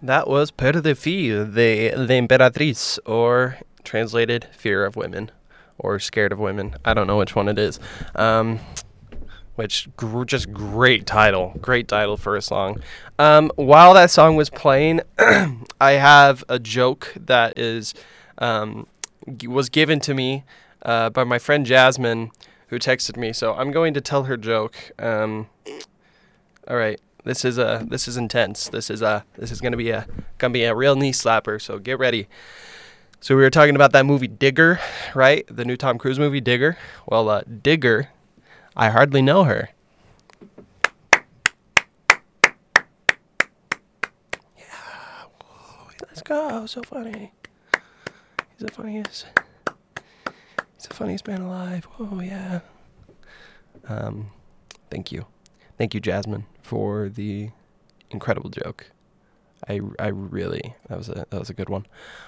That was Père de Fille, the Imperatrice, or translated Fear of Women, or Scared of Women. I don't know which one it is. Just great title for a song. While that song was playing, I have a joke that was given to me by my friend Jasmine, who texted me. So I'm going to tell her joke. All right. This is intense. This is gonna be a real knee slapper. So get ready. So we were talking about that movie Digger, right? The new Tom Cruise movie Digger. Well, Digger, I hardly know her. Yeah, whoa, let's go. So funny. He's the funniest man alive. Oh yeah. Thank you, Jasmine, for the incredible joke. I really that was a good one.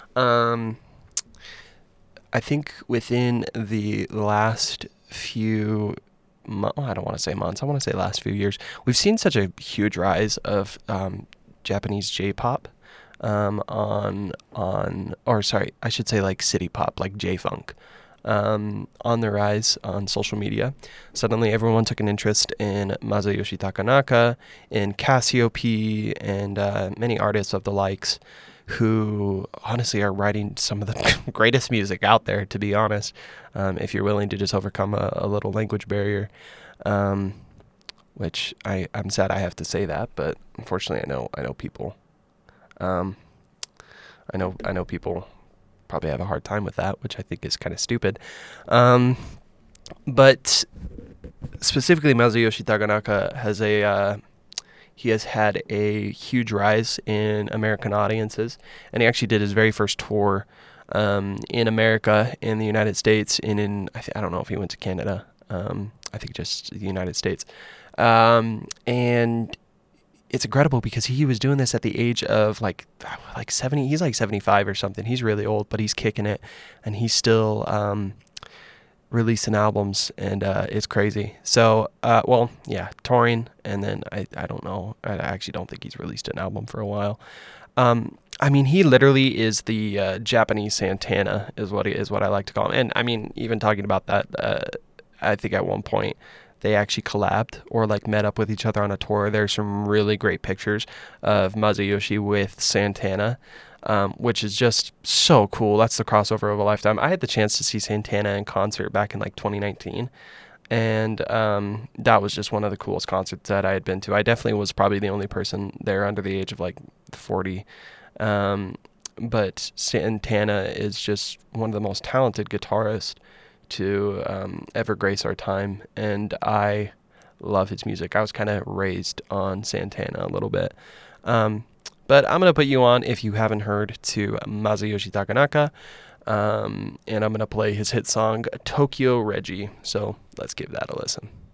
I think within the last few I don't want to say months. I want to say last few years, we've seen such a huge rise of Japanese J-pop I should say like city pop, like J-funk. On the rise on social media. Suddenly everyone took an interest in Masayoshi Takanaka, in Cassiope, and many artists of the likes who honestly are writing some of the greatest music out there, to be honest, if you're willing to just overcome a little language barrier, which I'm sad I have to say that, but unfortunately I know people. I know people probably have a hard time with that, which I think is kind of stupid. But specifically, Masayoshi Takanaka has had a huge rise in American audiences, and he actually did his very first tour in America, in the United States, I don't know if he went to Canada. I think just the United States, and it's incredible because he was doing this at the age of like 70. He's like 75 or something. He's really old, but he's kicking it, and he's still releasing albums, and it's crazy. So, touring, and then I don't know. I actually don't think he's released an album for a while. I mean, he literally is the Japanese Santana, is what I like to call him. And I mean, even talking about that, I think at one point they actually collabed or like met up with each other on a tour. There's some really great pictures of Masayoshi with Santana, which is just so cool. That's the crossover of a lifetime. I had the chance to see Santana in concert back in like 2019, and that was just one of the coolest concerts that I had been to. I definitely was probably the only person there under the age of like 40. But Santana is just one of the most talented guitarists to ever grace our time, and I love his music. I was kind of raised on Santana a little bit, but I'm going to put you on, if you haven't heard, to Masayoshi Takanaka, and I'm going to play his hit song Tokyo Reggie, so let's give that a listen.